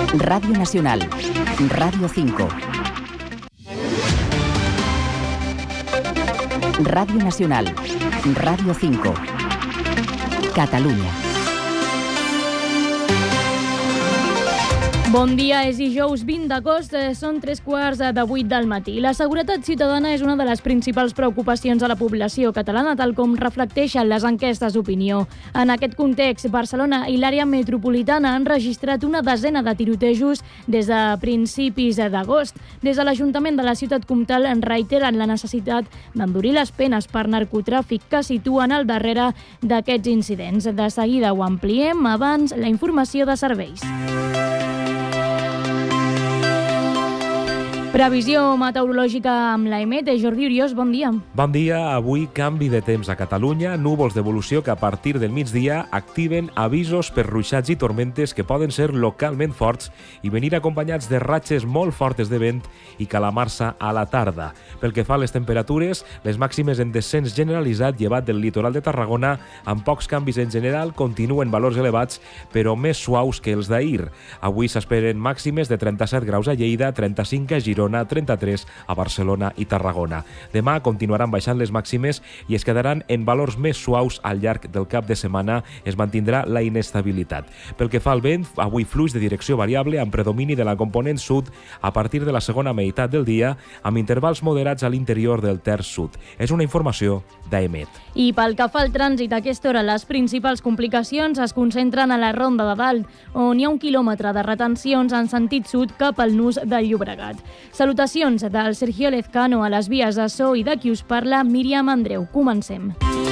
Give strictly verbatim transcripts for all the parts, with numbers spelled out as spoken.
Radio Nacional, Radio cinco. Radio Nacional, Radio cinco. Catalunya. Bon dia, és dijous vint d'agost, són tres quarts de vuit del matí. La seguretat ciutadana és una de les principals preocupacions de la població catalana, tal com reflecteixen les enquestes d'opinió. En aquest context, Barcelona i l'àrea metropolitana han registrat una desena de tirotejos des de principis d'agost. Des de l'Ajuntament de la ciutat comtal en reiteren la necessitat d'endurir les penes per narcotràfic que situen al darrere d'aquests incidents. De seguida ho ampliem, abans la informació de serveis. Previsió meteorològica amb l'A E M E T. Jordi Uriós, bon dia. Bon dia. Avui canvi de temps a Catalunya, núvols d'evolució que a partir del migdia activen avisos per ruixats i tormentes que poden ser localment forts i venir acompanyats de ratxes molt fortes de vent i calamarsa a la tarda. Pel que fa a les temperatures, les màximes en descens generalitzat llevat del litoral de Tarragona, amb pocs canvis en general, continuen valors elevats, però més suaus que els d'ahir. Avui s'esperen màximes de trenta-set graus a Lleida, trenta-cinc a Girona, trenta-tres a Barcelona i Tarragona. Demà continuaran baixant les màximes i es quedaran en valors més suaus al llarg del cap de setmana. Es mantindrà la inestabilitat. Pel que fa al vent, avui fluix de direcció variable amb predomini de la component sud a partir de la segona meitat del dia, amb intervals moderats a l'interior del terç sud. És una informació d'A E M E T. I pel que fa al trànsit, a aquesta hora les principals complicacions es concentren a la Ronda de Dalt, on hi ha un quilòmetre de retencions en sentit sud cap al nus del Llobregat. Salutacions del Sergio Lezcano a les vies de so i de qui us parla, Míriam Andreu. Comencem.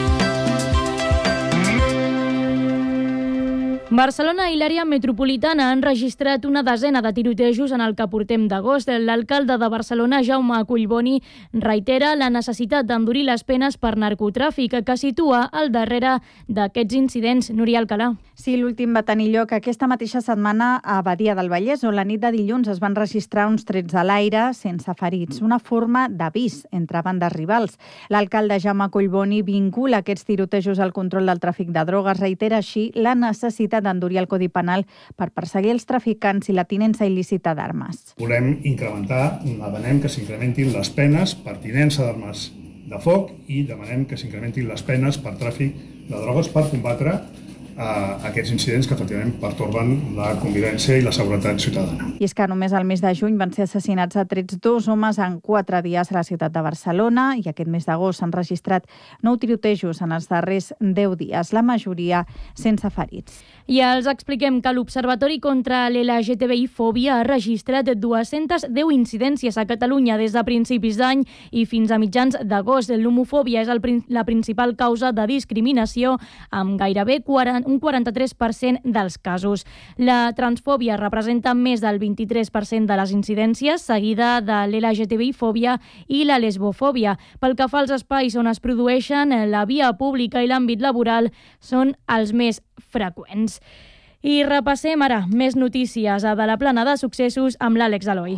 Barcelona i l'àrea metropolitana han registrat una desena de tirotejos en el que portem d'agost. L'alcalde de Barcelona, Jaume Collboni, reitera la necessitat d'endurir les penes per narcotràfic, que situa al darrere d'aquests incidents. Núria Alcalà. Sí, l'últim va tenir lloc aquesta mateixa setmana a Badia del Vallès, on la nit de dilluns es van registrar uns trets a l'aire sense ferits, una forma d'avís entre bandes rivals. L'alcalde Jaume Collboni vincula aquests tirotejos al control del tràfic de drogues, reitera així la necessitat d'endurir el Codi Penal per perseguir els traficants i la tinença il·lícita d'armes. Volem incrementar, demanem que s'incrementin les penes per tinença d'armes de foc i demanem que s'incrementin les penes per tràfic de drogues per combatre a aquests incidents que efectivament pertorben la convivència i la seguretat ciutadana. I és que només al mes de juny van ser assassinats a trets dos homes en quatre dies a la ciutat de Barcelona i aquest mes d'agost s'han registrat nou tirotejos en els darrers deu dies, la majoria sense ferits. I els expliquem que l'Observatori contra l'L G T B I-fòbia ha registrat dues-centes deu incidències a Catalunya des de principis d'any i fins a mitjans d'agost. L'homofòbia és el, la principal causa de discriminació amb gairebé un quaranta-tres per cent dels casos. La transfòbia representa més del vint-i-tres per cent de les incidències, seguida de l'L G T B I-fòbia i la lesbofòbia. Pel que fa als espais on es produeixen, la via pública i l'àmbit laboral són els més freqüents. I repassem ara més notícies de la plana de successos amb l'Àlex Eloi.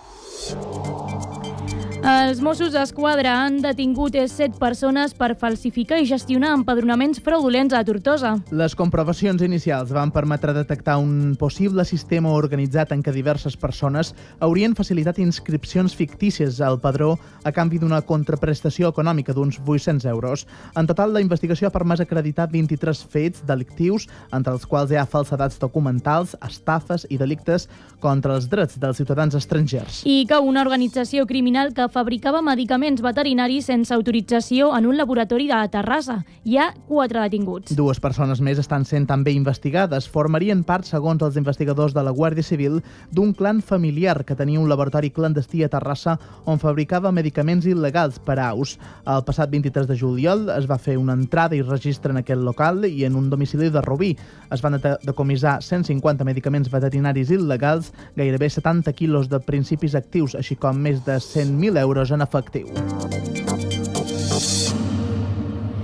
Els Mossos d'Esquadra han detingut set persones per falsificar i gestionar empadronaments fraudulents a Tortosa. Les comprovacions inicials van permetre detectar un possible sistema organitzat en què diverses persones haurien facilitat inscripcions fictícies al padró a canvi d'una contraprestació econòmica d'uns vuit-cents euros. En total, la investigació ha permès acreditar vint-i-tres fets delictius, entre els quals hi ha falsedats documentals, estafes i delictes contra els drets dels ciutadans estrangers. I que una organització criminal que fabricava medicaments veterinaris sense autorització en un laboratori de Terrassa. Hi ha quatre detinguts. Dues persones més estan sent també investigades. Formarien part, segons els investigadors de la Guàrdia Civil, d'un clan familiar que tenia un laboratori clandestí a Terrassa on fabricava medicaments il·legals per a aus. El passat vint-i-tres de juliol es va fer una entrada i registre en aquest local i en un domicili de Rubí. Es van decomissar cent cinquanta medicaments veterinaris il·legals, gairebé setanta quilos de principis actius, així com més de cent mil euros en efectiu.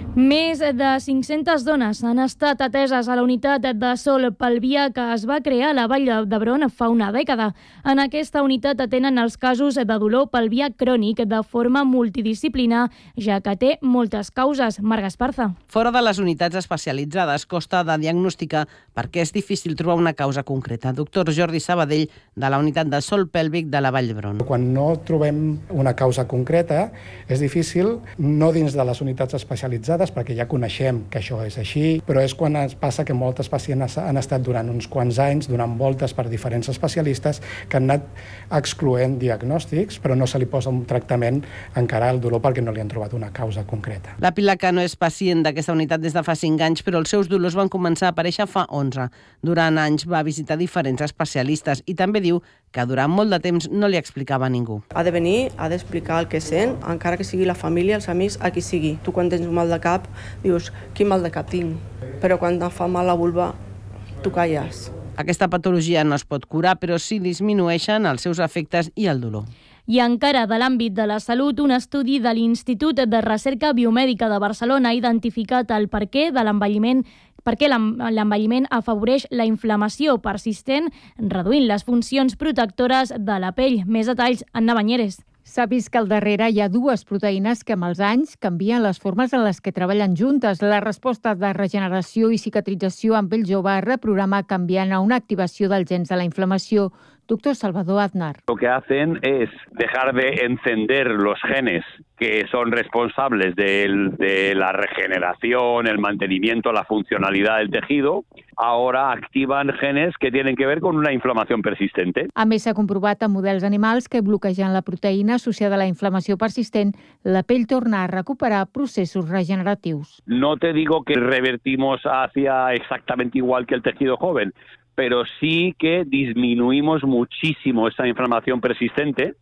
Més de cinc-centes dones han estat ateses a la unitat de Sol Pelvià que es va crear a la Vall d'Hebron fa una dècada. En aquesta unitat atenen els casos de dolor pelvià crònic de forma multidisciplinar, ja que té moltes causes. Marc Esparza. Fora de les unitats especialitzades costa de diagnosticar perquè és difícil trobar una causa concreta. Doctor Jordi Sabadell, de la unitat de Sol Pèlvic de la Vall d'Hebron. Quan no trobem una causa concreta, és difícil, no dins de les unitats especialitzades, perquè ja coneixem que això és així, però és quan es passa que moltes pacients han estat durant uns quants anys donant voltes per diferents especialistes que han anat excloent diagnòstics, però no se li posa un tractament encara al dolor perquè no li han trobat una causa concreta. La Pilar Cano és pacient d'aquesta unitat des de fa cinc anys, però els seus dolors van començar a aparèixer fa onze. Durant anys va visitar diferents especialistes i també diu que durant molt de temps no li explicava a ningú. Ha de venir, ha d'explicar el que sent, encara que sigui la família, els amics, a qui sigui. Tu quan tens un mal de cap, dius, quin mal de cap tinc? Però quan et fa mal la vulva, tu calles. Aquesta patologia no es pot curar, però sí disminueixen els seus efectes i el dolor. I encara de l'àmbit de la salut, un estudi de l'Institut de Recerca Biomèdica de Barcelona ha identificat el perquè de l'envelliment perquè l'envelliment afavoreix la inflamació persistent, reduint les funcions protectores de la pell. Més detalls, Anna Banyeres. S'ha vist que al darrere hi ha dues proteïnes que amb els anys canvien les formes en les que treballen juntes. La resposta de regeneració i cicatrització en pell jove es reprograma canviant a una activació dels gens de la inflamació. Doctor Salvador Aznar. Lo que hacen es dejar de encender los genes que son responsables de, de la regeneración, el mantenimiento, la funcionalidad del tejido. Ahora activan genes que tienen que ver con una inflamación persistente. A més, s'ha comprovat en models animals que bloquejant la proteïna associada a la inflamació persistent, la pell torna a recuperar processos regeneratius. No te digo que revertimos hacia exactamente igual que el tejido joven, pero sí que disminuimos muchísimo esa inflamación persistente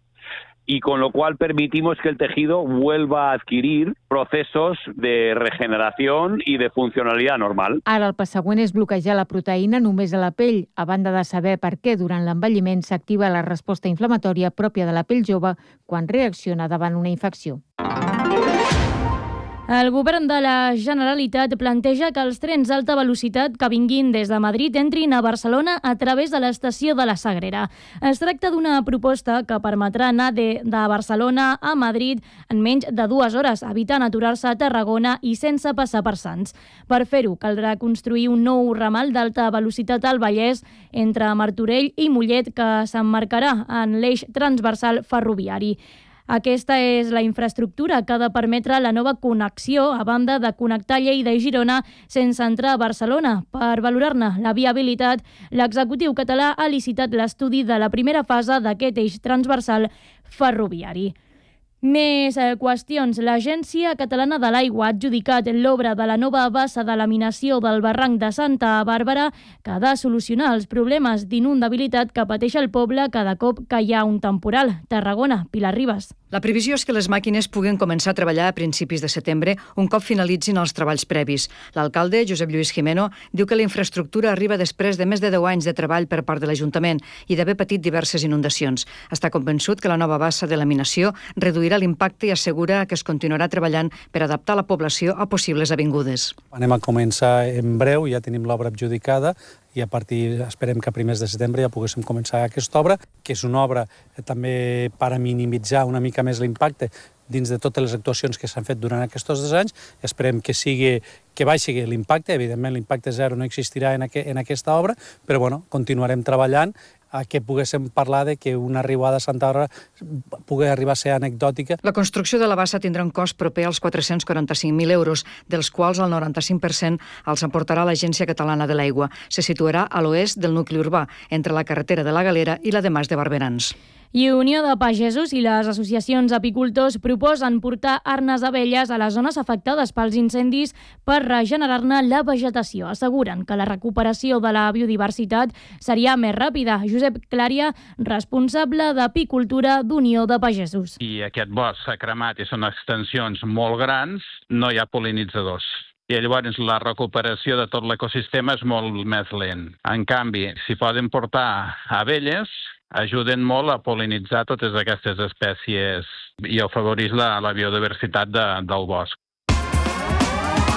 y con lo cual permitimos que el tejido vuelva a adquirir procesos de regeneración y de funcionalidad normal. Ara el pas següent és bloquejar la proteïna només a la pell, a banda de saber per què durant l'envelliment s'activa la resposta inflamatòria pròpia de la pell jove quan reacciona davant una infecció. El govern de la Generalitat planteja que els trens d'alta velocitat que vinguin des de Madrid entrin a Barcelona a través de l'estació de la Sagrera. Es tracta d'una proposta que permetrà anar de, de Barcelona a Madrid en menys de dues hores, evitant aturar-se a Tarragona i sense passar per Sants. Per fer-ho, caldrà construir un nou ramal d'alta velocitat al Vallès entre Martorell i Mollet que s'emmarcarà en l'eix transversal ferroviari. Aquesta és la infraestructura que ha de permetre la nova connexió a banda de connectar Lleida i Girona sense entrar a Barcelona. Per valorar-ne la viabilitat, l'executiu català ha licitat l'estudi de la primera fase d'aquest eix transversal ferroviari. Més eh, qüestions. L'Agència Catalana de l'Aigua ha adjudicat l'obra de la nova bassa de laminació del barranc de Santa Bàrbara que ha de solucionar els problemes d'inundabilitat que pateix el poble cada cop que hi ha un temporal. Tarragona, Pilar Ribas. La previsió és que les màquines puguen començar a treballar a principis de setembre, un cop finalitzin els treballs previs. L'alcalde, Josep Lluís Jimeno, diu que la infraestructura arriba després de més de deu anys de treball per part de l'Ajuntament i d'haver patit diverses inundacions. Està convençut que la nova bassa de laminació reduirà l'impacte i assegura que es continuarà treballant per adaptar la població a possibles avingudes. Anem a començar en breu, ja tenim l'obra adjudicada i a partir, esperem que a primers de setembre ja poguéssim començar aquesta obra, que és una obra també per a minimitzar una mica més l'impacte dins de totes les actuacions que s'han fet durant aquests dos anys. Esperem que sigui que baixi l'impacte, evidentment l'impacte zero no existirà en, aqu en aquesta obra, però bueno, continuarem treballant a que poguéssim parlar de que una arribada a Santa Bàrbara pugui arribar a ser anecdòtica. La construcció de la bassa tindrà un cost proper als quatre-cents quaranta-cinc mil euros, dels quals el noranta-cinc per cent els aportarà l'Agència Catalana de l'Aigua. Se situarà a l'oest del nucli urbà, entre la carretera de la Galera i la de Mas de Barberans. I Unió de Pagesos i les associacions apicultors proposen portar arnes d'abelles a les zones afectades pels incendis per regenerar-ne la vegetació. Asseguren que la recuperació de la biodiversitat seria més ràpida. Josep Clària, responsable d'apicultura d'Unió de Pagesos. I aquest bosc s'ha cremat i són extensions molt grans, no hi ha pol·linitzadors. I llavors la recuperació de tot l'ecosistema és molt més lent. En canvi, si poden portar abelles, ajuden molt a pol·linitzar totes aquestes espècies i a afavorir la, la biodiversitat de, del bosc.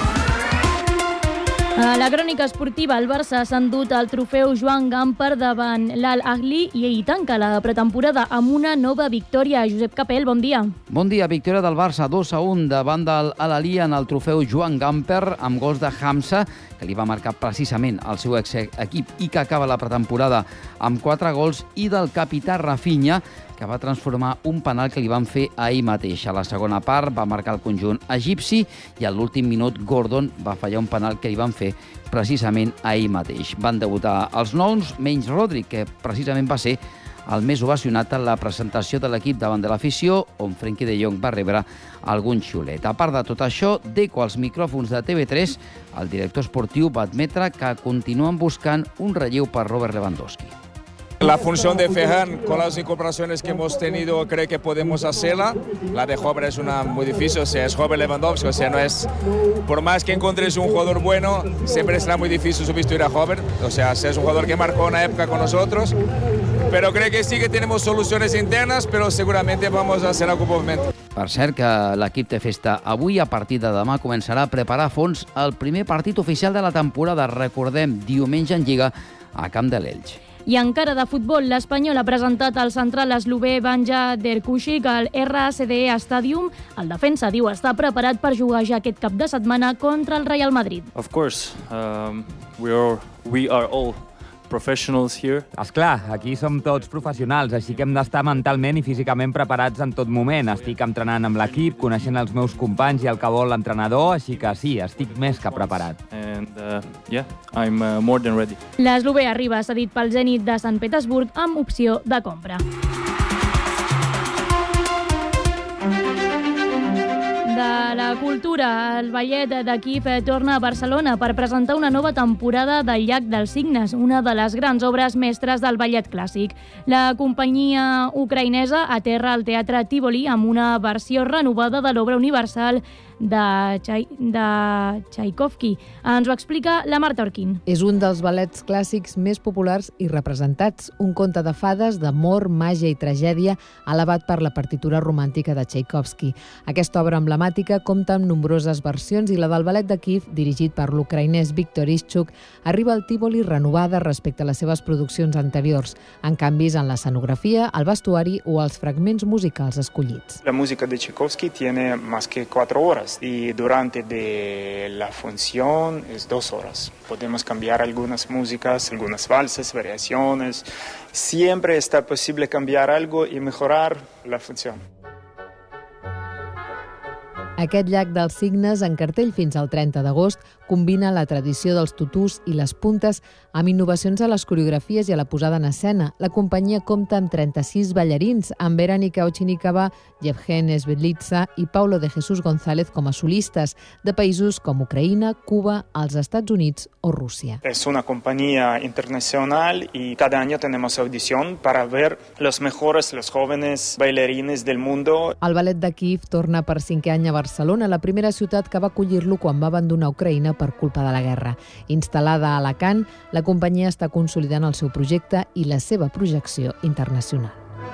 A la crònica esportiva, el Barça s'ha endut el trofeu Joan Gamper davant l'Al Ahly i ell tanca la pretemporada amb una nova victòria. Josep Capell, bon dia. Bon dia. Victòria del Barça dos a un davant del Al Ahly en el trofeu Joan Gamper amb gols de Hamza, que li va marcar precisament el seu equip i que acaba la pretemporada amb quatre gols, i del capità Rafinha, que va transformar un penal que li van fer ahir mateix. A la segona part va marcar el conjunt egipci i a l'últim minut Gordon va fallar un penal que li van fer precisament ahir mateix. Van debutar els nous, menys Rodri, que precisament va ser el més ovacionat en la presentació de l'equip davant de l'afició, on Frenkie de Jong va rebre algun xiulet. A part de tot això, Deco als micròfons de T V tres, el director esportiu va admetre que continuen buscant un relleu per Robert Lewandowski. La función de Ferran, con las incorporaciones que hemos tenido, creo que podemos hacerla. La de Hover es una muy difícil, o sea, es Robert Lewandowski, o sea, no es... Por más que encuentres un jugador bueno, siempre será muy difícil sustituir a Hover. O sea, es un jugador que marcó una época con nosotros. Pero creo que sí que tenemos soluciones internas, pero seguramente vamos a hacer algo por momento. Per cert, que l'equip té festa avui. A partir de demà començarà a preparar a fons el primer partit oficial de la temporada. Recordem, diumenge en Lliga a Camp de l'Elx. I encara de futbol, l'Espanyol ha presentat al central eslové Banja Derkušić al R A C D E Stadium. El defensa diu estar preparat per jugar ja aquest cap de setmana contra el Real Madrid. Of course, um, we are we are all professionals here. Esclar, aquí som tots professionals, així que hem d'estar mentalment i físicament preparats en tot moment. Estic entrenant amb l'equip, coneixent els meus companys i el que vol l'entrenador, així que sí, estic més que preparat. And uh, yeah, I'm uh, more than ready. L'eslové arriba cedit pel Zenit de Sant Petersburg amb opció de compra. De la cultura, el ballet d'Equip torna a Barcelona per presentar una nova temporada del Llac dels Cignes, una de les grans obres mestres del ballet clàssic. La companyia ucraïnesa aterra al Teatre Tívoli amb una versió renovada de l'obra universal de, Tchai, de Tchaikovsky. Ens ho explica la Marta Orquín. És un dels ballets clàssics més populars i representats, un conte de fades d'amor, màgia i tragèdia elevat per la partitura romàntica de Tchaikovsky. Aquesta obra emblemàtica compta amb nombroses versions i la del ballet de Kíev, dirigit per l'ucraïnès Viktor Ischuk, arriba al Tívoli renovada respecte a les seves produccions anteriors, en canvis en l'escenografia, el vestuari o els fragments musicals escollits. La música de Tchaikovsky tiene más que cuatro horas y durante de la función es dos horas. Podemos cambiar algunas músicas, algunas valses, variaciones. Siempre está posible cambiar algo y mejorar la función. Aquest Llac dels Cignes, en cartell fins al trenta d'agost, combina la tradició dels tutús i les puntes amb innovacions a les coreografies i a la posada en escena. La companyia compta amb trenta-sis ballarins, amb Verónica Ochinikova, Yevgen Svedlitsa i Paulo de Jesús González com a solistes, de països com Ucraïna, Cuba, els Estats Units o Rússia. Es una compañía internacional y cada año tenemos audición para ver los mejores, los jóvenes bailarines del mundo. El ballet de Kíev torna per cinquè any a Barcelona, la primera ciutat que va acollir-lo quan va abandonar Ucraïna per culpa de la guerra. Instal·lada a Alacant, la companyia està consolidant el seu projecte i la seva projecció internacional.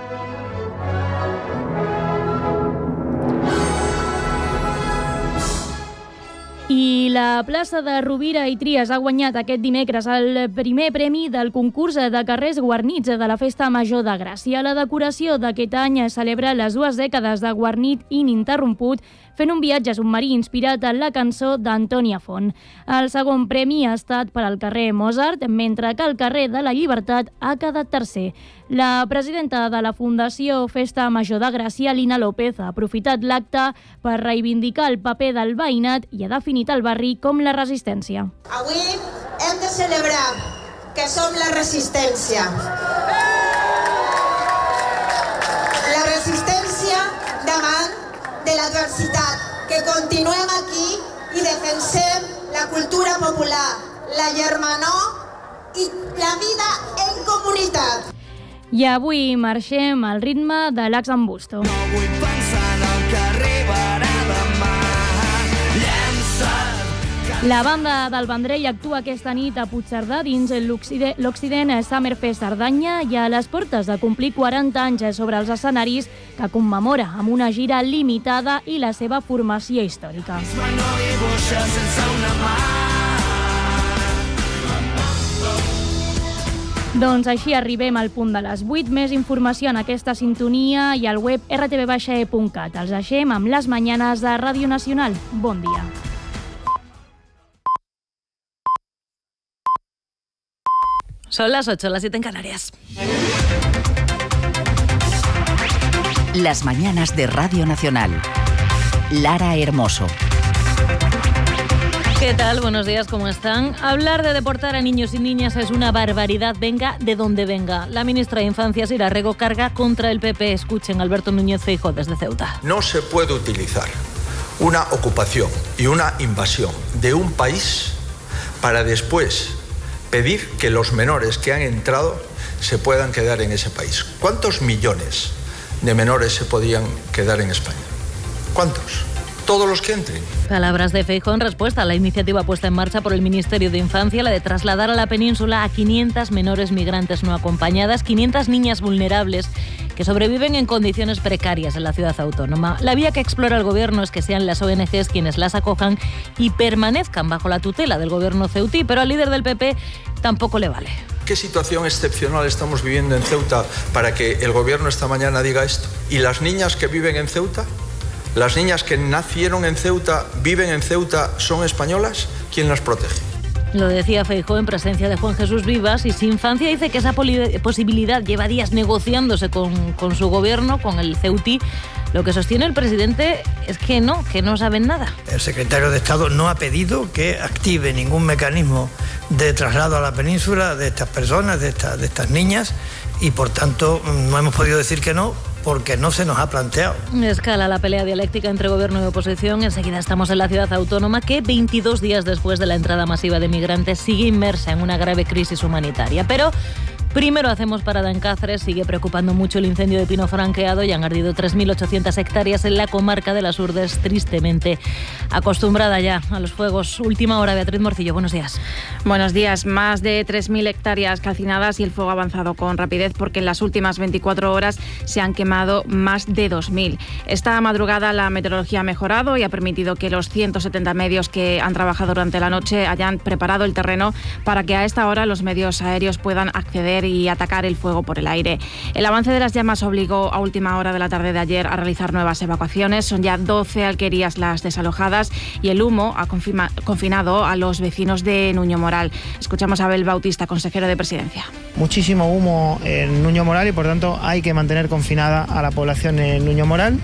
I la plaça de Rovira i Tries ha guanyat aquest dimecres el primer premi del concurs de carrers guarnits de la Festa Major de Gràcia. La decoració d'aquest any celebra les dues dècades de guarnit ininterromput, fent un viatge submarí inspirat en la cançó d'Antònia Font. El segon premi ha estat per al carrer Mozart, mentre que el carrer de la Llibertat ha quedat tercer. La presidenta de la Fundació Festa Major de Gràcia, Lina López, ha aprofitat l'acte per reivindicar el paper del veïnat i ha definit el barri com la resistència. Avui hem de celebrar que som la resistència. La resistència davant de l'adversitat, que continuem aquí i defensem la cultura popular, la germanor i la vida en comunitat. I avui marxem al ritme de l'Axambusto. No vull pensar en el que arribarà demà. La banda del Vendrell actua aquesta nit a Puigcerdà dins l'Occident Summerfest Cerdanya i a les portes de complir quaranta anys sobre els escenaris, que commemora amb una gira limitada i la seva formació històrica. No dibuixa sense una mà. Doncs així arribem al punt de les vuit. Més informació en aquesta sintonia i al web erre te ve baixa e punt cat. Els deixem amb les mañanes de Ràdio Nacional. Bon dia. Son las ocho, las siete en Canarias. Las mañanas de Radio Nacional. Lara Hermoso. ¿Qué tal? Buenos días, ¿cómo están? Hablar de deportar a niños y niñas es una barbaridad, venga de donde venga. La ministra de Infancia, Sira Rego, carga contra el P P. Escuchen, Alberto Núñez Feijóo desde Ceuta. No se puede utilizar una ocupación y una invasión de un país para después pedir que los menores que han entrado se puedan quedar en ese país. ¿Cuántos millones de menores se podían quedar en España? ¿Cuántos? Todos los que entren. Palabras de Feijóo en respuesta a la iniciativa puesta en marcha por el Ministerio de Infancia, la de trasladar a la península a quinientas menores migrantes no acompañadas, quinientas niñas vulnerables que sobreviven en condiciones precarias en la ciudad autónoma. La vía que explora el Gobierno es que sean las O N Ges quienes las acojan y permanezcan bajo la tutela del Gobierno ceutí, pero al líder del P P tampoco le vale. ¿Qué situación excepcional estamos viviendo en Ceuta para que el Gobierno esta mañana diga esto? ¿Y las niñas que viven en Ceuta? ¿Las niñas que nacieron en Ceuta, viven en Ceuta, son españolas? ¿Quién las protege? Lo decía Feijóo en presencia de Juan Jesús Vivas y Sin Infancia dice que esa posibilidad lleva días negociándose con, con su gobierno, con el ceutí. Lo que sostiene el presidente es que no, que no saben nada. El secretario de Estado no ha pedido que active ningún mecanismo de traslado a la península de estas personas, de, esta, de estas niñas, y por tanto no hemos podido decir que no, porque no se nos ha planteado. Escala la pelea dialéctica entre gobierno y oposición. Enseguida estamos en la ciudad autónoma que veintidós días después de la entrada masiva de migrantes sigue inmersa en una grave crisis humanitaria. Pero primero hacemos parada en Cáceres. Sigue preocupando mucho el incendio de pino franqueado y han ardido tres mil ochocientas hectáreas en la comarca de las Urdes, tristemente acostumbrada ya a los fuegos. Última hora, Beatriz Morcillo, buenos días. Buenos días. Más de tres mil hectáreas calcinadas y el fuego ha avanzado con rapidez porque en las últimas veinticuatro horas se han quemado más de dos mil. Esta madrugada la meteorología ha mejorado y ha permitido que los ciento setenta medios que han trabajado durante la noche hayan preparado el terreno para que a esta hora los medios aéreos puedan acceder y atacar el fuego por el aire. El avance de las llamas obligó a última hora de la tarde de ayer a realizar nuevas evacuaciones. Son ya doce alquerías las desalojadas y el humo ha confirma, confinado a los vecinos de Nuño Moral. Escuchamos a Abel Bautista, consejero de Presidencia. Muchísimo humo en Nuño Moral y por tanto hay que mantener confinada a la población en Nuño Moral.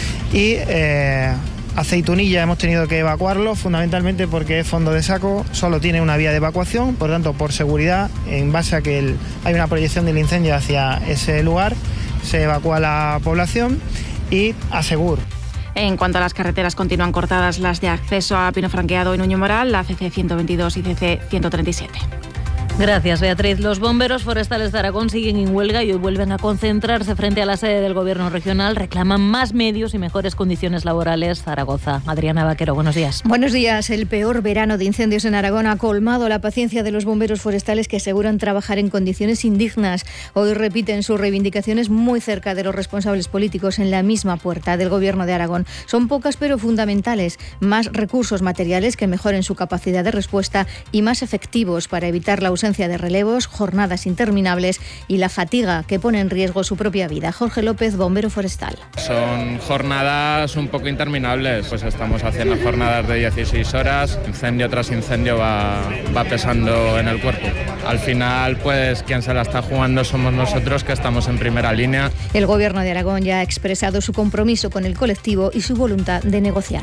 Y eh, Aceitunilla hemos tenido que evacuarlo fundamentalmente porque es fondo de saco, solo tiene una vía de evacuación, por tanto por seguridad, en base a que el, hay una proyección del incendio hacia ese lugar, se evacúa la población y a Segur. En cuanto a las carreteras, continúan cortadas las de acceso a Pino Franqueado y Nuño Moral, la C C ciento veintidós y C C ciento treinta y siete. Gracias, Beatriz. Los bomberos forestales de Aragón siguen en huelga y hoy vuelven a concentrarse frente a la sede del Gobierno regional. Reclaman más medios y mejores condiciones laborales. Zaragoza. Adriana Vaquero, buenos días. Buenos días. El peor verano de incendios en Aragón ha colmado la paciencia de los bomberos forestales que aseguran trabajar en condiciones indignas. Hoy repiten sus reivindicaciones muy cerca de los responsables políticos en la misma puerta del Gobierno de Aragón. Son pocas pero fundamentales. Más recursos materiales que mejoren su capacidad de respuesta y más efectivos para evitar la ausencia de relevos, jornadas interminables y la fatiga que pone en riesgo su propia vida. Jorge López, bombero forestal. Son jornadas un poco interminables, pues estamos haciendo jornadas de dieciséis horas, incendio tras incendio va, va pesando en el cuerpo. Al final, pues quien se la está jugando somos nosotros, que estamos en primera línea. El Gobierno de Aragón ya ha expresado su compromiso con el colectivo y su voluntad de negociar.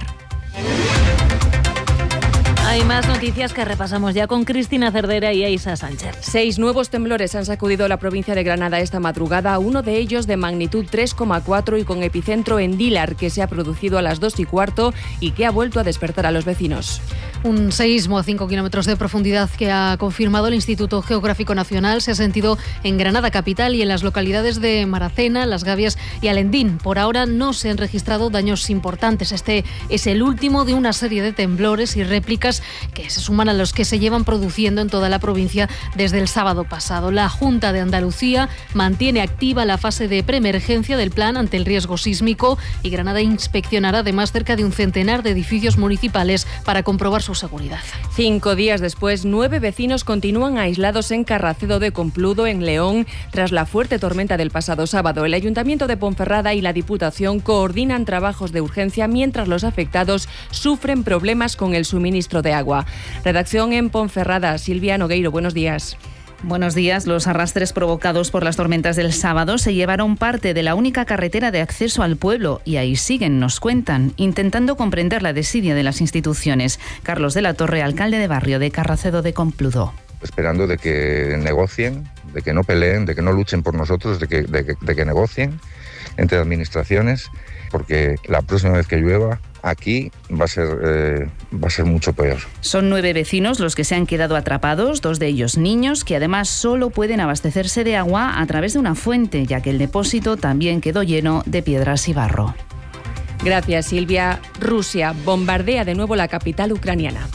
Hay más noticias que repasamos ya con Cristina Cerdera y Aisa Sánchez. Seis nuevos temblores han sacudido la provincia de Granada esta madrugada, uno de ellos de magnitud tres coma cuatro y con epicentro en Dílar, que se ha producido a las dos y cuarto y que ha vuelto a despertar a los vecinos. Un seísmo a cinco kilómetros de profundidad que ha confirmado el Instituto Geográfico Nacional se ha sentido en Granada capital y en las localidades de Maracena, Las Gavias y Alendín. Por ahora no se han registrado daños importantes. Este es el último de una serie de temblores y réplicas que se suman a los que se llevan produciendo en toda la provincia desde el sábado pasado. La Junta de Andalucía mantiene activa la fase de preemergencia del plan ante el riesgo sísmico y Granada inspeccionará además cerca de un centenar de edificios municipales para comprobar su su seguridad. Cinco días después, nueve vecinos continúan aislados en Carracedo de Compludo, en León, tras la fuerte tormenta del pasado sábado. El Ayuntamiento de Ponferrada y la Diputación coordinan trabajos de urgencia mientras los afectados sufren problemas con el suministro de agua. Redacción en Ponferrada, Silvia Nogueiro, buenos días. Buenos días. Los arrastres provocados por las tormentas del sábado se llevaron parte de la única carretera de acceso al pueblo y ahí siguen, nos cuentan, intentando comprender la desidia de las instituciones. Carlos de la Torre, alcalde de barrio de Carracedo de Compludo. Esperando de que negocien, de que no peleen, de que no luchen por nosotros, de que, de que, de que negocien entre administraciones, porque la próxima vez que llueva aquí va a ser eh, va a ser mucho peor. Son nueve vecinos los que se han quedado atrapados, dos de ellos niños, que además solo pueden abastecerse de agua a través de una fuente, ya que el depósito también quedó lleno de piedras y barro. Gracias, Silvia. Rusia bombardea de nuevo la capital ucraniana.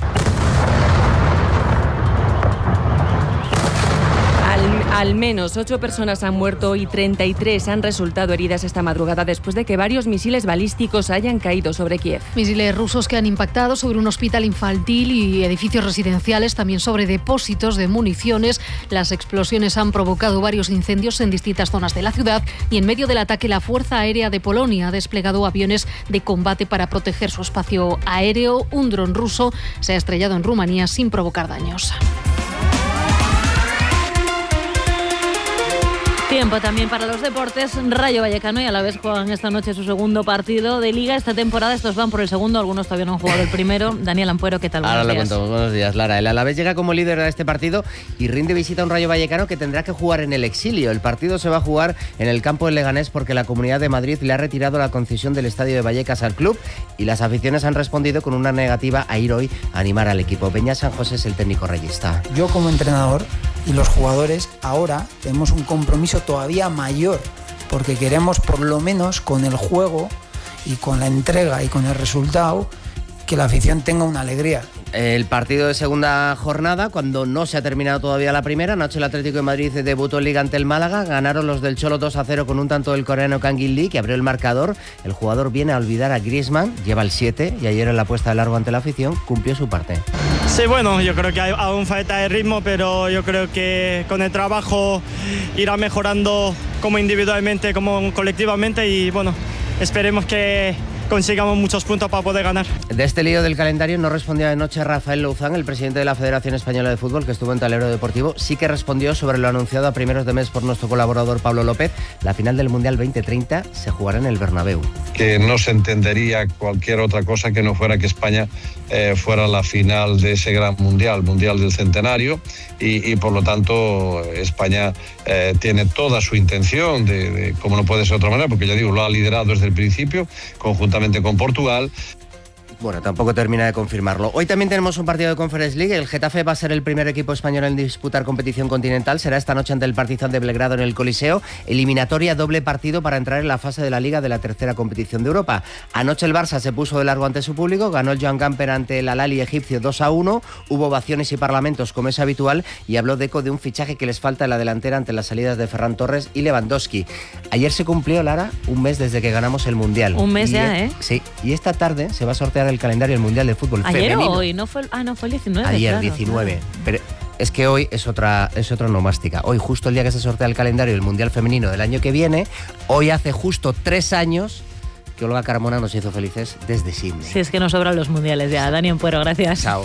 Al menos ocho personas han muerto y treinta y tres han resultado heridas esta madrugada después de que varios misiles balísticos hayan caído sobre Kiev. Misiles rusos que han impactado sobre un hospital infantil y edificios residenciales, también sobre depósitos de municiones. Las explosiones han provocado varios incendios en distintas zonas de la ciudad y en medio del ataque la Fuerza Aérea de Polonia ha desplegado aviones de combate para proteger su espacio aéreo. Un dron ruso se ha estrellado en Rumanía sin provocar daños. Tiempo también para los deportes. Rayo Vallecano y a la vez juegan esta noche su segundo partido de Liga. Esta temporada estos van por el segundo, algunos todavía no han jugado el primero. Daniel Ampuero, ¿qué tal? Buenos Ahora días. lo contamos. Buenos días, Lara. El Alavés llega como líder de este partido y rinde visita a un Rayo Vallecano que tendrá que jugar en el exilio. El partido se va a jugar en el campo del Leganés porque la Comunidad de Madrid le ha retirado la concesión del estadio de Vallecas al club y las aficiones han respondido con una negativa a ir hoy a animar al equipo. Peña San José es el técnico rayista. Yo como entrenador y los jugadores ahora tenemos un compromiso todavía mayor, porque queremos por lo menos con el juego y con la entrega y con el resultado que la afición tenga una alegría. El partido de segunda jornada, cuando no se ha terminado todavía la primera. Anoche el Atlético de Madrid debutó en Liga ante el Málaga. Ganaron los del Cholo dos a cero con un tanto del coreano Kangin Lee, que abrió el marcador. El jugador viene a olvidar a Griezmann, lleva el siete y ayer en la puesta de largo ante la afición cumplió su parte. Sí, bueno, yo creo que hay aún falta de ritmo, pero yo creo que con el trabajo irá mejorando como individualmente, como colectivamente y bueno, esperemos que consigamos muchos puntos para poder ganar. De este lío del calendario no respondió anoche Rafael Louzán, el presidente de la Federación Española de Fútbol, que estuvo en Tablero Deportivo. Sí que respondió sobre lo anunciado a primeros de mes por nuestro colaborador Pablo López. La final del Mundial veinte treinta se jugará en el Bernabéu. Que no se entendería cualquier otra cosa que no fuera que España eh, fuera la final de ese gran Mundial, Mundial del Centenario, y, y por lo tanto España eh, tiene toda su intención, de, de, como no puede ser de otra manera, porque ya digo, lo ha liderado desde el principio, conjuntamente con Portugal. Bueno, tampoco termina de confirmarlo. Hoy también tenemos un partido de Conference League. El Getafe va a ser el primer equipo español en disputar competición continental. Será esta noche ante el Partizan de Belgrado en el Coliseo. Eliminatoria doble partido para entrar en la fase de la Liga de la tercera competición de Europa. Anoche el Barça se puso de largo ante su público. Ganó el Joan Gamper ante el Al-Ahly egipcio dos a uno. Hubo ovaciones y parlamentos como es habitual. Y habló Deco de un fichaje que les falta en la delantera ante las salidas de Ferran Torres y Lewandowski. Ayer se cumplió, Lara, un mes desde que ganamos el Mundial. Un mes y ya, ¿eh? Sí. Y esta tarde se va a sortear el calendario del Mundial de Fútbol ¿Ayer femenino. o hoy? No fue, ah, no, fue el diecinueve. Ayer, claro, diecinueve. Claro. Pero es que hoy es otra, es otra nomástica. Hoy, justo el día que se sortea el calendario del Mundial Femenino del año que viene, hoy hace justo tres años que Olga Carmona nos hizo felices desde Sydney. Sí, es que nos sobran los mundiales ya. Dani Ampuero, gracias. Chao.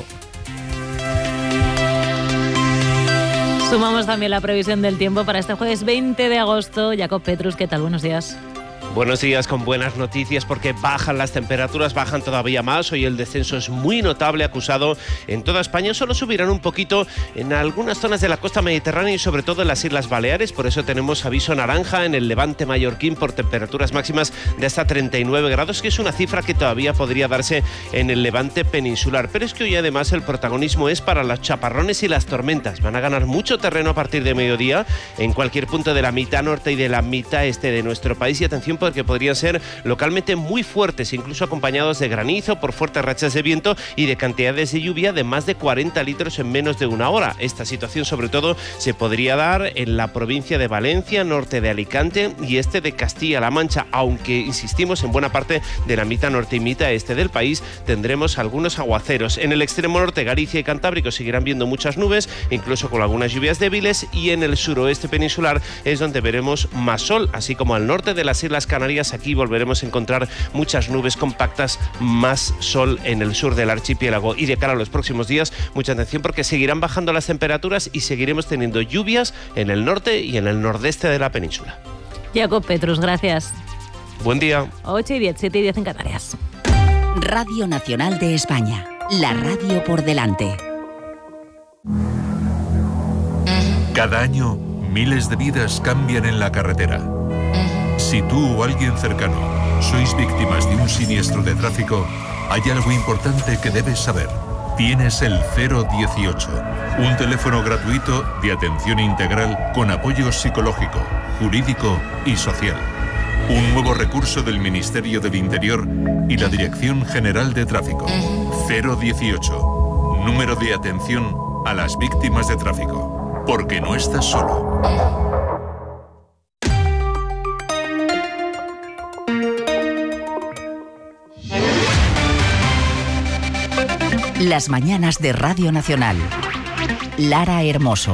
Sumamos también la previsión del tiempo para este jueves veinte de agosto. Jacob Petrus, ¿qué tal? Buenos días. Buenos días, con buenas noticias porque bajan las temperaturas, bajan todavía más. Hoy el descenso es muy notable, acusado en toda España. Solo subirán un poquito en algunas zonas de la costa mediterránea y sobre todo en las Islas Baleares. Por eso tenemos aviso naranja en el Levante mallorquín por temperaturas máximas de hasta treinta y nueve grados, que es una cifra que todavía podría darse en el Levante peninsular. Pero es que hoy además el protagonismo es para los chaparrones y las tormentas. Van a ganar mucho terreno a partir de mediodía en cualquier punto de la mitad norte y de la mitad este de nuestro país. Y atención, también porque podrían ser localmente muy fuertes, incluso acompañados de granizo por fuertes rachas de viento y de cantidades de lluvia de más de cuarenta litros en menos de una hora. Esta situación sobre todo se podría dar en la provincia de Valencia, norte de Alicante y este de Castilla-La Mancha, aunque insistimos en buena parte de la mitad norte y mitad este del país tendremos algunos aguaceros. En el extremo norte, Galicia y Cantábrico seguirán viendo muchas nubes, incluso con algunas lluvias débiles, y en el suroeste peninsular es donde veremos más sol, así como al norte de las Islas Canarias. Aquí volveremos a encontrar muchas nubes compactas, más sol en el sur del archipiélago. Y de cara a los próximos días, mucha atención porque seguirán bajando las temperaturas y seguiremos teniendo lluvias en el norte y en el nordeste de la península. Jacob Petrus, gracias. Buen día. ocho y diez, siete y diez en Canarias. Radio Nacional de España, la radio por delante. Cada año, miles de vidas cambian en la carretera. Si tú o alguien cercano sois víctimas de un siniestro de tráfico, hay algo importante que debes saber. Tienes el cero dieciocho, un teléfono gratuito de atención integral con apoyo psicológico, jurídico y social. Un nuevo recurso del Ministerio del Interior y la Dirección General de Tráfico. cero dieciocho, número de atención a las víctimas de tráfico. Porque no estás solo. Las mañanas de Radio Nacional. Lara Hermoso.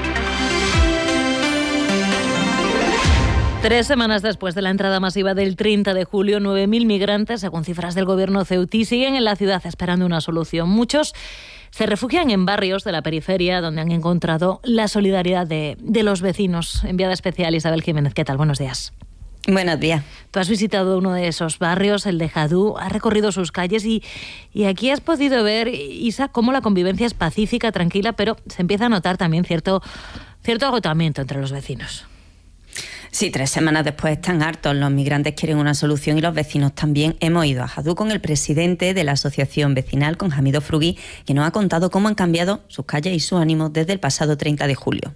Tres semanas después de la entrada masiva del treinta de julio, nueve mil migrantes, según cifras del gobierno ceutí, siguen en la ciudad esperando una solución. Muchos se refugian en barrios de la periferia donde han encontrado la solidaridad de, de los vecinos. Enviada especial Isabel Jiménez, ¿qué tal? Buenos días. Buenos días. Tú has visitado uno de esos barrios, el de Jadú, has recorrido sus calles y, y aquí has podido ver, Isa, cómo la convivencia es pacífica, tranquila, pero se empieza a notar también cierto, cierto agotamiento entre los vecinos. Sí, tres semanas después están hartos. Los migrantes quieren una solución y los vecinos también. Hemos ido a Jadú con el presidente de la asociación vecinal, con Hamido Frugui, que nos ha contado cómo han cambiado sus calles y sus ánimos desde el pasado treinta de julio.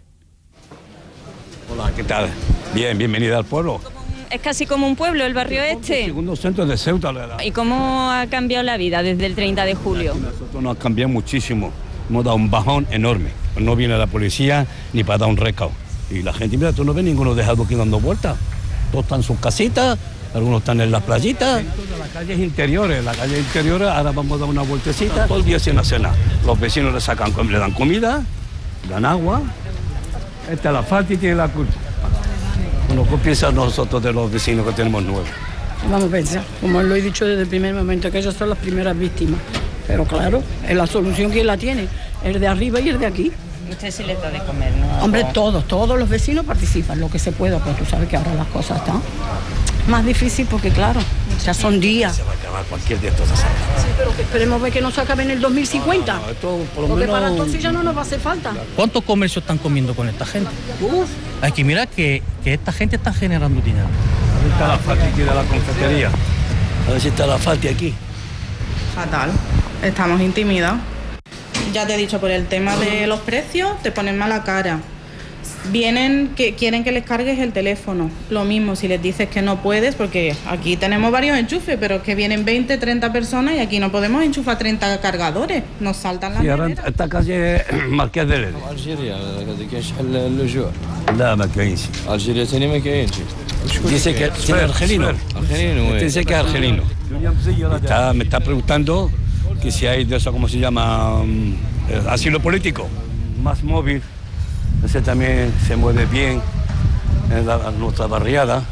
Hola, ¿qué tal? Bien, bienvenida al pueblo. Es casi como un pueblo el barrio este. El segundo centro de Ceuta. ¿Y cómo ha cambiado la vida desde el treinta de julio? Nosotros nos ha cambiado muchísimo. Hemos dado un bajón enorme. No viene la policía ni para dar un recao. Y la gente, mira, tú no ves ninguno de Jadú aquí dando vueltas. Todos están en sus casitas, algunos están en las playitas. En todas las calles interiores, las calles interiores, ahora vamos a dar una vueltecita. Todo el día sin hacer nada. Los vecinos le sacan, le dan comida, le dan agua. Esta es la falta y tiene la culpa. Bueno, ¿qué piensan nosotros de los vecinos que tenemos nuevos? Vamos a pensar, como lo he dicho desde el primer momento, que ellos son las primeras víctimas. Pero claro, es la solución que la tiene, el de arriba y el de aquí. Usted sí les da de comer, ¿no? Hombre, todos, todos los vecinos participan, lo que se pueda, pero tú sabes que ahora las cosas están más difíciles porque, claro, ya son días. Se va a acabar cualquier día todas esas. Sí, pero que esperemos ver que no se acabe en el dos mil cincuenta. No, no, esto por lo porque menos... para entonces ya no nos va a hacer falta. ¿Cuántos comercios están comiendo con esta gente? Uf. Hay que mirar que, que esta gente está generando dinero. Ahí está la falta aquí de la confitería. A ver si está la falta aquí. Fatal, estamos intimidados. Ya te he dicho, por el tema de los precios, te ponen mala cara. Vienen, que quieren que les cargues el teléfono. Lo mismo, si les dices que no puedes, porque aquí tenemos varios enchufes, pero que vienen veinte, treinta personas y aquí no podemos enchufar treinta cargadores. Nos saltan las sí, ahora esta calle es Marqués de Lede. Algeria, هذا كاين شحال اللجوء. لا ما كاينش. Algeria ثاني ما كاينش. Dice que es argelino. Argelino, Dice que es argelino. Está, me está preguntando que si hay de eso, ¿cómo se llama? Um, asilo político. Más móvil. Ese también se mueve bien en la, en nuestra barriada.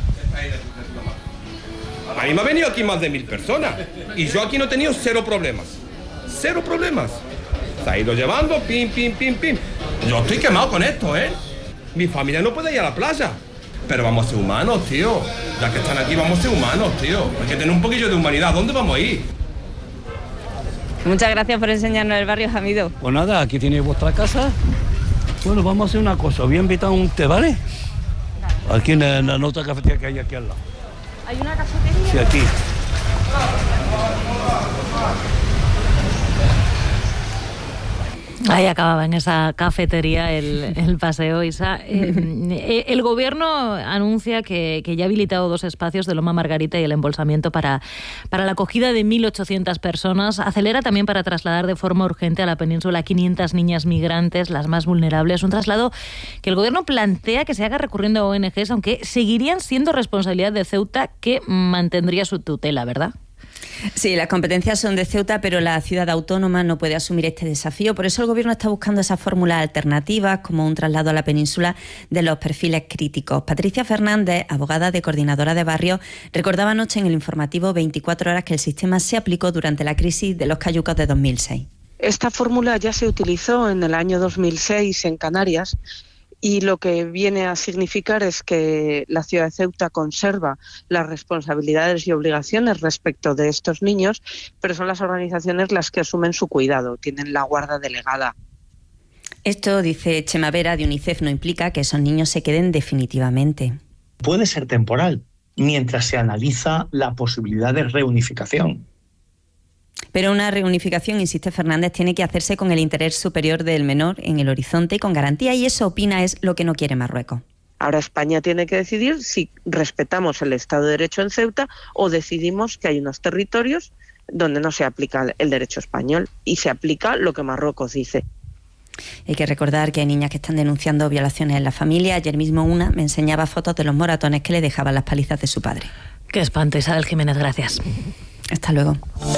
A mí me ha venido aquí más de mil personas y yo aquí no he tenido cero problemas. Cero problemas. Se ha ido llevando, pim, pim, pim, pim. Yo estoy quemado con esto, ¿eh? Mi familia no puede ir a la playa. Pero vamos a ser humanos, tío. Ya que están aquí, vamos a ser humanos, tío. Hay que tener un poquillo de humanidad. ¿Dónde vamos a ir? Muchas gracias por enseñarnos el barrio, Hamido. Pues nada, aquí tenéis vuestra casa. Bueno, vamos a hacer una cosa. Voy a invitar a un té, ¿vale? Aquí en la, en la otra cafetería que hay aquí al lado. ¿Hay una cafetería? Sí, aquí. Ahí acababa en esa cafetería el, el paseo, Isa. Eh, el gobierno anuncia que, que ya ha habilitado dos espacios de Loma Margarita y el embolsamiento para, para la acogida de mil ochocientas personas. Acelera también para trasladar de forma urgente a la península a quinientas niñas migrantes, las más vulnerables. Un traslado que el gobierno plantea que se haga recurriendo a O N Ges, aunque seguirían siendo responsabilidad de Ceuta, que mantendría su tutela, ¿verdad? Sí, las competencias son de Ceuta, pero la ciudad autónoma no puede asumir este desafío. Por eso el Gobierno está buscando esas fórmulas alternativas, como un traslado a la península de los perfiles críticos. Patricia Fernández, abogada de Coordinadora de Barrios, recordaba anoche en el informativo veinticuatro horas que el sistema se aplicó durante la crisis de los cayucos de dos mil seis. Esta fórmula ya se utilizó en el año dos mil seis en Canarias, y lo que viene a significar es que la ciudad de Ceuta conserva las responsabilidades y obligaciones respecto de estos niños, pero son las organizaciones las que asumen su cuidado, tienen la guarda delegada. Esto, dice Chema Vera de UNICEF, no implica que esos niños se queden definitivamente. Puede ser temporal, mientras se analiza la posibilidad de reunificación. Pero una reunificación, insiste Fernández, tiene que hacerse con el interés superior del menor en el horizonte y con garantía, y eso, opina, es lo que no quiere Marruecos. Ahora España tiene que decidir si respetamos el Estado de Derecho en Ceuta o decidimos que hay unos territorios donde no se aplica el derecho español y se aplica lo que Marruecos dice. Hay que recordar que hay niñas que están denunciando violaciones en la familia. Ayer mismo una me enseñaba fotos de los moratones que le dejaban las palizas de su padre. Qué espanto, Isabel Jiménez, gracias. Hasta luego.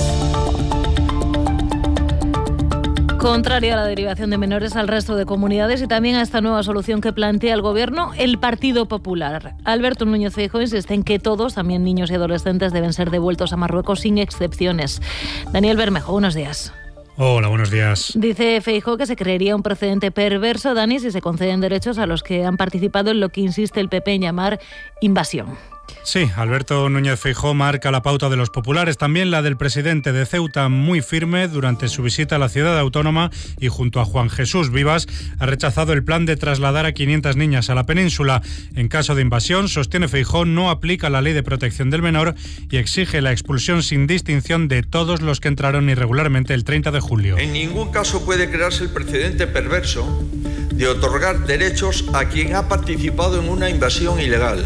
Contraria a la derivación de menores al resto de comunidades y también a esta nueva solución que plantea el Gobierno, el Partido Popular. Alberto Núñez Feijóo insiste en que todos, también niños y adolescentes, deben ser devueltos a Marruecos sin excepciones. Daniel Bermejo, buenos días. Hola, buenos días. Dice Feijóo que se creería un precedente perverso, Dani, si se conceden derechos a los que han participado en lo que insiste el P P en llamar invasión. Sí, Alberto Núñez Feijóo marca la pauta de los populares, también la del presidente de Ceuta, muy firme durante su visita a la ciudad autónoma, y junto a Juan Jesús Vivas ha rechazado el plan de trasladar a quinientas niñas a la península. En caso de invasión, sostiene Feijóo, no aplica la ley de protección del menor y exige la expulsión sin distinción de todos los que entraron irregularmente el treinta de julio. En ningún caso puede crearse el precedente perverso de otorgar derechos a quien ha participado en una invasión ilegal,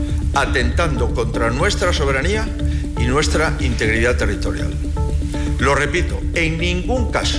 atentando contra nuestra soberanía y nuestra integridad territorial. Lo repito, en ningún caso,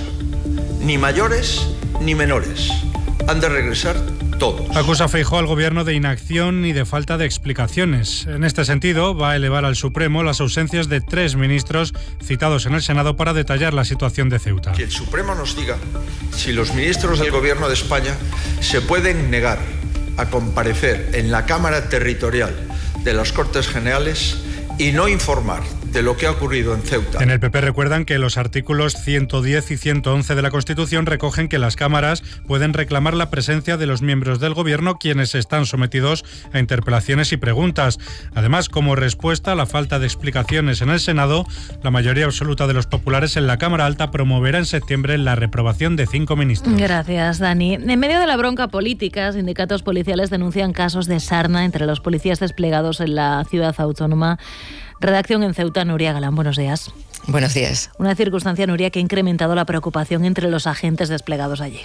ni mayores ni menores, han de regresar todos. Acusa Feijóo al Gobierno de inacción y de falta de explicaciones. En este sentido, va a elevar al Supremo las ausencias de tres ministros citados en el Senado para detallar la situación de Ceuta. Que el Supremo nos diga si los ministros del Gobierno de España se pueden negar a comparecer en la Cámara Territorial de las Cortes Generales y no informar de lo que ha ocurrido en Ceuta. En el P P recuerdan que los artículos ciento diez y ciento once de la Constitución recogen que las cámaras pueden reclamar la presencia de los miembros del Gobierno, quienes están sometidos a interpelaciones y preguntas. Además, como respuesta a la falta de explicaciones en el Senado, la mayoría absoluta de los populares en la Cámara Alta promoverá en septiembre la reprobación de cinco ministros. Gracias, Dani. En medio de la bronca política, sindicatos policiales denuncian casos de sarna entre los policías desplegados en la ciudad autónoma. Redacción en Ceuta, Nuria Galán, buenos días. Buenos días. Una circunstancia, Nuria, que ha incrementado la preocupación entre los agentes desplegados allí.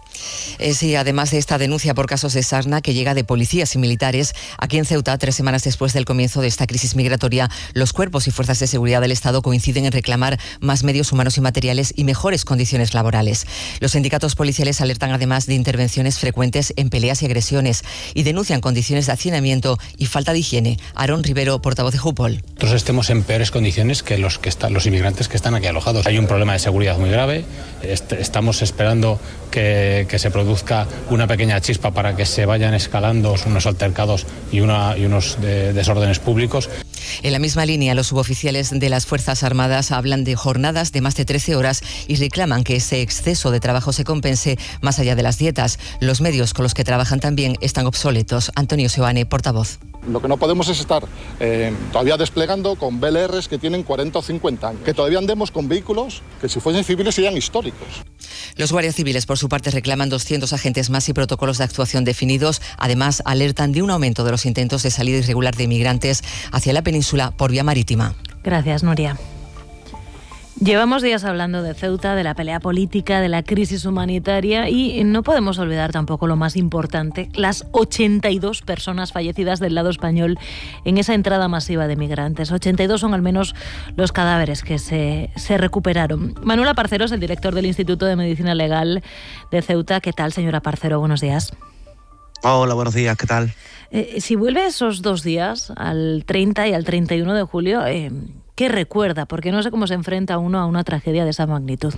Eh, sí, además de esta denuncia por casos de sarna que llega de policías y militares, aquí en Ceuta, tres semanas después del comienzo de esta crisis migratoria, los cuerpos y fuerzas de seguridad del Estado coinciden en reclamar más medios humanos y materiales y mejores condiciones laborales. Los sindicatos policiales alertan además de intervenciones frecuentes en peleas y agresiones y denuncian condiciones de hacinamiento y falta de higiene. Aarón Rivero, portavoz de Jupol. Nosotros estemos en peores condiciones que los que están los inmigrantes que están aquí alojados. Hay un problema de seguridad muy grave. Est- estamos esperando que, que se produzca una pequeña chispa para que se vayan escalando unos altercados y, una, y unos de, desórdenes públicos. En la misma línea, los suboficiales de las Fuerzas Armadas hablan de jornadas de más de trece horas y reclaman que ese exceso de trabajo se compense más allá de las dietas. Los medios con los que trabajan también están obsoletos. Antonio Seoane, portavoz. Lo que no podemos es estar eh, todavía desplegando con B L Rs que tienen cuarenta o cincuenta años, que todavía andemos con vehículos que si fuesen civiles serían históricos. Los guardias civiles, por su parte, reclaman doscientos agentes más y protocolos de actuación definidos. Además, alertan de un aumento de los intentos de salida irregular de inmigrantes hacia la península por vía marítima. Gracias, Nuria. Llevamos días hablando de Ceuta, de la pelea política, de la crisis humanitaria y no podemos olvidar tampoco lo más importante, las ochenta y dos personas fallecidas del lado español en esa entrada masiva de migrantes. ochenta y dos son al menos los cadáveres que se, se recuperaron. Manuel Aparcero es el director del Instituto de Medicina Legal de Ceuta. ¿Qué tal, señora Aparcero? Buenos días. Hola, buenos días, ¿qué tal? Eh, si vuelve esos dos días, al treinta y al treinta y uno de julio... Eh, ¿Qué recuerda? Porque no sé cómo se enfrenta uno a una tragedia de esa magnitud.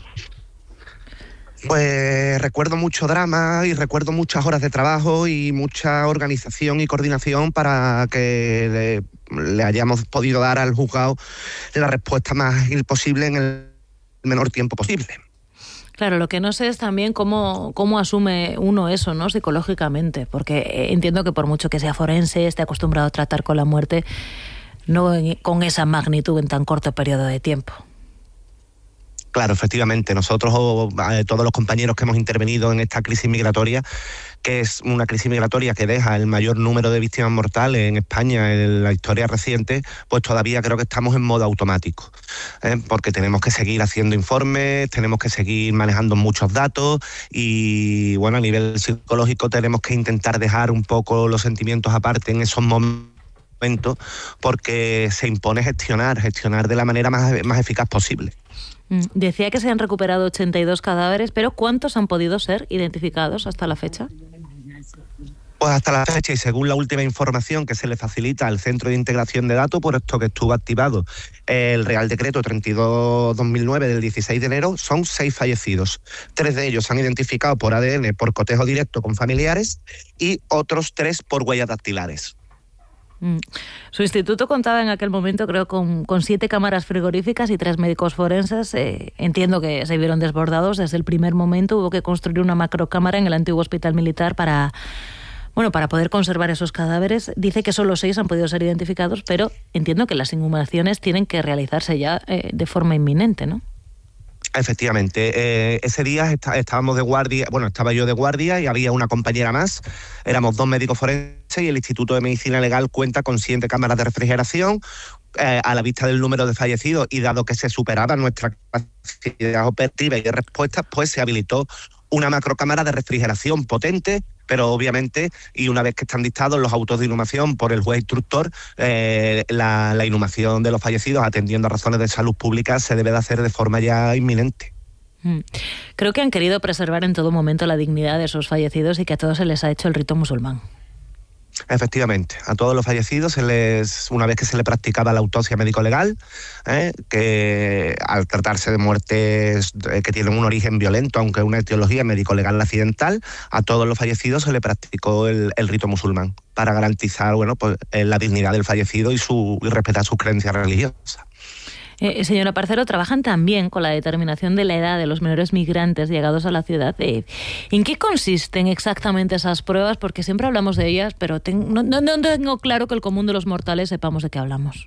Pues recuerdo mucho drama y recuerdo muchas horas de trabajo y mucha organización y coordinación para que le, le hayamos podido dar al juzgado la respuesta más ágil posible en el menor tiempo posible. Claro, lo que no sé es también cómo, cómo asume uno eso, ¿no? Psicológicamente, porque entiendo que por mucho que sea forense, esté acostumbrado a tratar con la muerte, no en, con esa magnitud en tan corto periodo de tiempo. Claro, efectivamente. Nosotros, eh, todos los compañeros que hemos intervenido en esta crisis migratoria, que es una crisis migratoria que deja el mayor número de víctimas mortales en España en la historia reciente, pues todavía creo que estamos en modo automático, ¿eh? Porque tenemos que seguir haciendo informes, tenemos que seguir manejando muchos datos y, bueno, a nivel psicológico tenemos que intentar dejar un poco los sentimientos aparte en esos momentos, porque se impone gestionar, gestionar de la manera más, más eficaz posible. Decía que se han recuperado ochenta y dos cadáveres, pero ¿cuántos han podido ser identificados hasta la fecha? Pues hasta la fecha, y según la última información que se le facilita al Centro de Integración de Datos, por esto que estuvo activado el Real Decreto treinta y dos barra dos mil nueve del dieciséis de enero, son seis fallecidos. Tres de ellos se han identificado por A D N, por cotejo directo con familiares, y otros tres por huellas dactilares. Su instituto contaba en aquel momento, creo, con, con siete cámaras frigoríficas y tres médicos forenses. Eh, entiendo que se vieron desbordados desde el primer momento. Hubo que construir una macrocámara en el antiguo hospital militar para, bueno, para poder conservar esos cadáveres. Dice que solo seis han podido ser identificados, pero entiendo que las inhumaciones tienen que realizarse ya eh, de forma inminente, ¿no? Efectivamente, eh, ese día está, estábamos de guardia, bueno, estaba yo de guardia y había una compañera más, éramos dos médicos forenses y el Instituto de Medicina Legal cuenta con siete cámaras de refrigeración. Eh, a la vista del número de fallecidos y dado que se superaba nuestra capacidad operativa y de respuesta, pues se habilitó una macrocámara de refrigeración potente, pero obviamente, y una vez que están dictados los autos de inhumación por el juez instructor, eh, la, la inhumación de los fallecidos, atendiendo a razones de salud pública, se debe de hacer de forma ya inminente. Creo que han querido preservar en todo momento la dignidad de esos fallecidos y que a todos se les ha hecho el rito musulmán. Efectivamente, a todos los fallecidos, se les, una vez que se le practicaba la autopsia médico-legal, ¿eh? que al tratarse de muertes que tienen un origen violento, aunque una etiología médico-legal accidental, a todos los fallecidos se le practicó el, el rito musulmán para garantizar, bueno, pues, la dignidad del fallecido y, su, y respetar sus creencias religiosas. Eh, señora Parcero, trabajan también con la determinación de la edad de los menores migrantes llegados a la ciudad. Eh, ¿En qué consisten exactamente esas pruebas? Porque siempre hablamos de ellas, pero ten, no, no, no tengo claro que el común de los mortales sepamos de qué hablamos.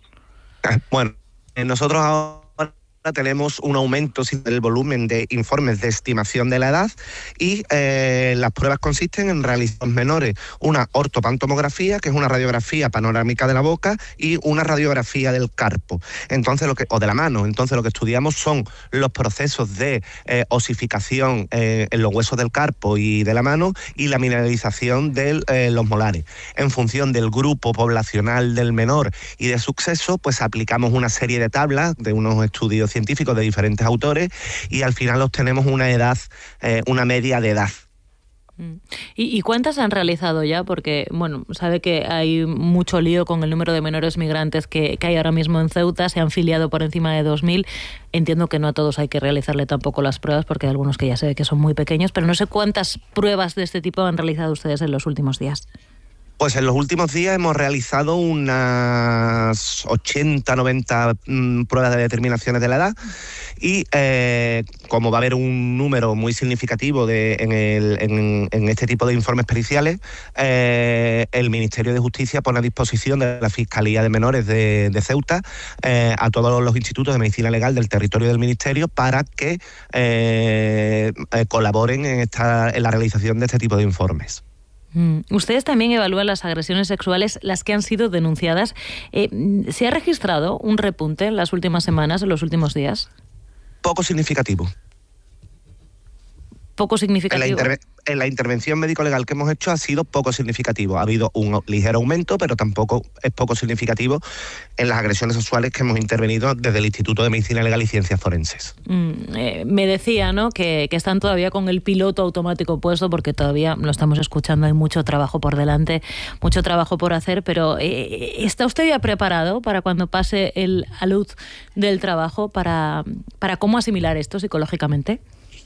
Bueno, nosotros ahora tenemos un aumento del volumen de informes de estimación de la edad y eh, las pruebas consisten en realizar los menores una ortopantomografía, que es una radiografía panorámica de la boca, y una radiografía del carpo, entonces lo que o de la mano. Entonces lo que estudiamos son los procesos de eh, osificación eh, en los huesos del carpo y de la mano y la mineralización de eh, los molares. En función del grupo poblacional del menor y de su sexo, pues aplicamos una serie de tablas de unos estudios científicos de diferentes autores y al final obtenemos una edad, eh, una media de edad. ¿Y, ¿Y cuántas han realizado ya? Porque, bueno, sabe que hay mucho lío con el número de menores migrantes que, que hay ahora mismo en Ceuta. Se han filiado por encima de dos mil. Entiendo que no a todos hay que realizarle tampoco las pruebas, porque hay algunos que ya se ve que son muy pequeños, pero no sé cuántas pruebas de este tipo han realizado ustedes en los últimos días. Pues en los últimos días hemos realizado unas ochenta, noventa mmm, pruebas de determinaciones de la edad y eh, como va a haber un número muy significativo de, en, el, en, en este tipo de informes periciales, eh, el Ministerio de Justicia pone a disposición de la Fiscalía de Menores de, de Ceuta eh, a todos los institutos de medicina legal del territorio del Ministerio para que eh, eh, colaboren en, esta, en la realización de este tipo de informes. Mm. Ustedes también evalúan las agresiones sexuales, las que han sido denunciadas. Eh, ¿Se ha registrado un repunte en las últimas semanas, en los últimos días? Poco significativo. Poco significativo. En la, interve- en la intervención médico-legal que hemos hecho ha sido poco significativo. Ha habido un ligero aumento, pero tampoco es poco significativo en las agresiones sexuales que hemos intervenido desde el Instituto de Medicina Legal y Ciencias Forenses. Mm, eh, me decía, ¿no?, que, que están todavía con el piloto automático puesto, porque todavía lo estamos escuchando, hay mucho trabajo por delante, mucho trabajo por hacer, pero eh, ¿está usted ya preparado para cuando pase el alud del trabajo, para, para cómo asimilar esto psicológicamente?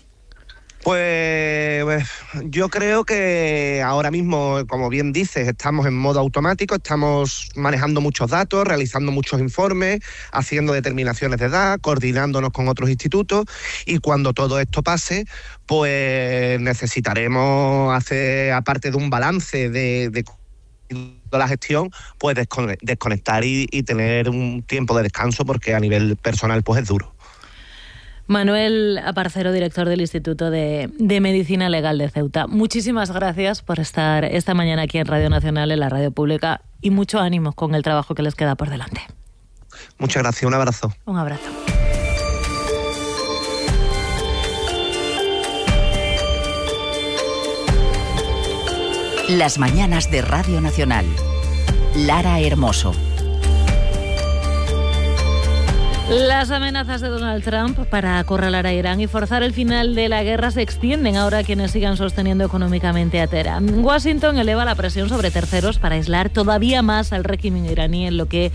Pues, pues yo creo que ahora mismo, como bien dices, estamos en modo automático, estamos manejando muchos datos, realizando muchos informes, haciendo determinaciones de edad, coordinándonos con otros institutos, y cuando todo esto pase, pues necesitaremos hacer, aparte de un balance de, de la gestión, pues desconectar y, y tener un tiempo de descanso, porque a nivel personal pues es duro. Manuel Aparcero, director del Instituto de, de Medicina Legal de Ceuta. Muchísimas gracias por estar esta mañana aquí en Radio Nacional, en la radio pública, y mucho ánimo con el trabajo que les queda por delante. Muchas gracias, un abrazo. Un abrazo. Las mañanas de Radio Nacional. Lara Hermoso. Las amenazas de Donald Trump para acorralar a Irán y forzar el final de la guerra se extienden ahora a quienes sigan sosteniendo económicamente a Teherán. Washington eleva la presión sobre terceros para aislar todavía más al régimen iraní en lo que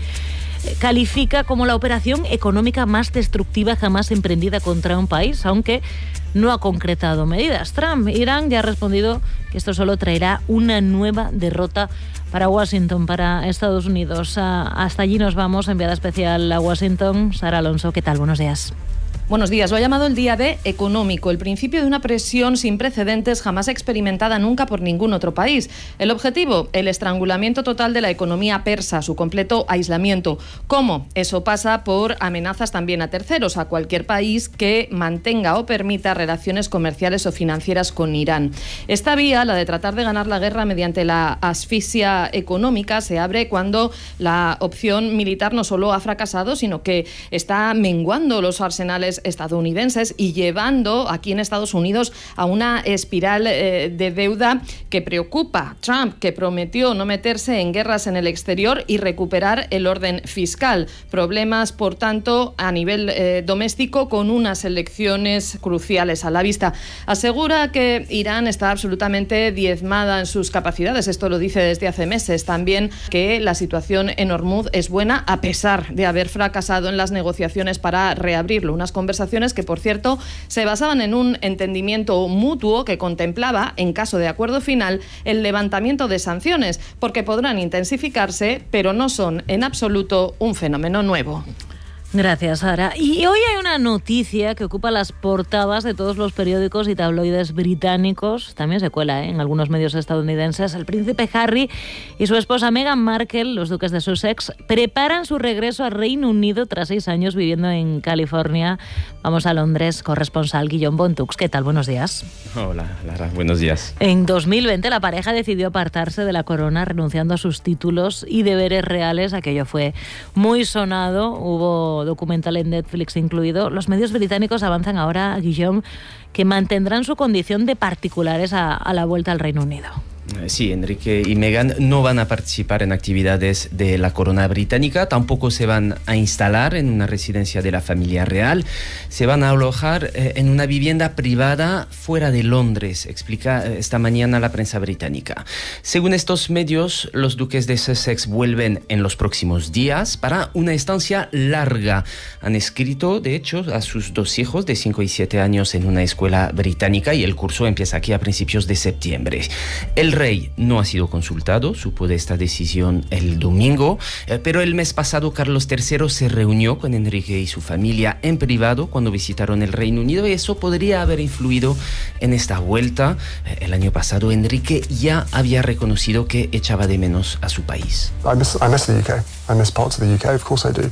califica como la operación económica más destructiva jamás emprendida contra un país, aunque no ha concretado medidas. Trump, Irán ya ha respondido que esto solo traerá una nueva derrota para Washington, para Estados Unidos. Hasta allí nos vamos, enviada especial a Washington, Sara Alonso. ¿Qué tal? Buenos días. Buenos días. Lo ha llamado el día D económico, el principio de una presión sin precedentes jamás experimentada nunca por ningún otro país. El objetivo, el estrangulamiento total de la economía persa, su completo aislamiento. ¿Cómo? Eso pasa por amenazas también a terceros, a cualquier país que mantenga o permita relaciones comerciales o financieras con Irán. Esta vía, la de tratar de ganar la guerra mediante la asfixia económica, se abre cuando la opción militar no solo ha fracasado, sino que está menguando los arsenales estadounidenses y llevando aquí en Estados Unidos a una espiral eh, de deuda que preocupa. Trump, que prometió no meterse en guerras en el exterior y recuperar el orden fiscal. Problemas, por tanto, a nivel eh, doméstico, con unas elecciones cruciales a la vista. Asegura que Irán está absolutamente diezmada en sus capacidades. Esto lo dice desde hace meses. También que la situación en Hormuz es buena a pesar de haber fracasado en las negociaciones para reabrirlo. Unas conversaciones que, por cierto, se basaban en un entendimiento mutuo que contemplaba, en caso de acuerdo final, el levantamiento de sanciones, porque podrán intensificarse, pero no son en absoluto un fenómeno nuevo. Gracias, Sara. Y hoy hay una noticia que ocupa las portadas de todos los periódicos y tabloides británicos. También se cuela, ¿eh?, en algunos medios estadounidenses. El príncipe Harry y su esposa Meghan Markle, los duques de Sussex, preparan su regreso al Reino Unido tras seis años viviendo en California. Vamos a Londres, corresponsal Guillaume Bontux. ¿Qué tal? Buenos días. Hola, Lara. Buenos días. En dos mil veinte la pareja decidió apartarse de la corona, renunciando a sus títulos y deberes reales. Aquello fue muy sonado. Hubo documental en Netflix incluido. Los medios británicos avanzan ahora, Guillaume, que mantendrán su condición de particulares a, a la vuelta al Reino Unido. Sí, Enrique y Meghan no van a participar en actividades de la corona británica, tampoco se van a instalar en una residencia de la familia real, se van a alojar eh, en una vivienda privada fuera de Londres, explica esta mañana la prensa británica. Según estos medios, los duques de Sussex vuelven en los próximos días para una estancia larga. Han escrito, de hecho, a sus dos hijos de cinco y siete años en una escuela británica y el curso empieza aquí a principios de septiembre. El rey no ha sido consultado, supo de esta decisión el domingo, eh, pero el mes pasado Carlos tercero se reunió con Enrique y su familia en privado cuando visitaron el Reino Unido y eso podría haber influido en esta vuelta. Eh, el año pasado Enrique ya había reconocido que echaba de menos a su país. I miss, I miss the U K. I miss parts of the U K, of course I do.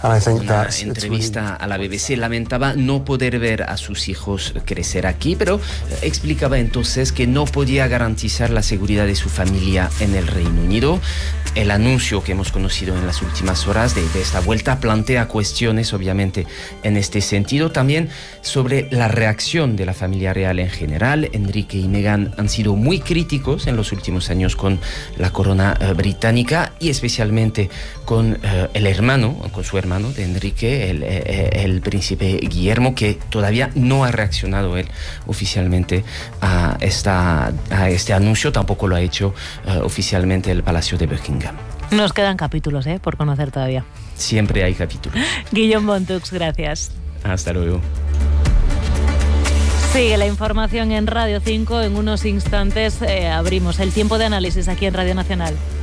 En una entrevista a la B B C lamentaba no poder ver a sus hijos crecer aquí, pero explicaba entonces que no podía garantizar la seguridad de su familia en el Reino Unido. El anuncio que hemos conocido en las últimas horas de, de esta vuelta plantea cuestiones, obviamente, en este sentido. También sobre la reacción de la familia real en general. Enrique y Meghan han sido muy críticos en los últimos años con la corona eh, británica y especialmente con eh, el hermano, con su hermano de Enrique, el, eh, el príncipe Guillermo, que todavía no ha reaccionado él oficialmente a, esta, a este anuncio. Tampoco lo ha hecho eh, oficialmente el Palacio de Buckingham. Nos quedan capítulos, ¿eh? Por conocer todavía. Siempre hay capítulos. Guillaume Bontux, gracias. Hasta luego. Sigue la información en Radio cinco. En unos instantes eh, abrimos el tiempo de análisis aquí en Radio Nacional.